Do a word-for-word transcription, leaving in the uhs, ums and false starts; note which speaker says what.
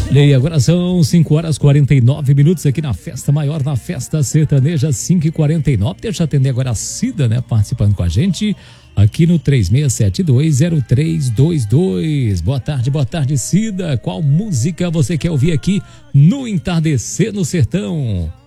Speaker 1: E agora são cinco horas e quarenta e nove minutos aqui na Festa Maior, na Festa Sertaneja, cinco e quarenta e nove. Deixa eu atender agora a Cida, né, participando com a gente aqui no três seis sete dois zero três dois dois. Boa tarde, boa tarde, Cida. Qual música você quer ouvir aqui no Entardecer no Sertão?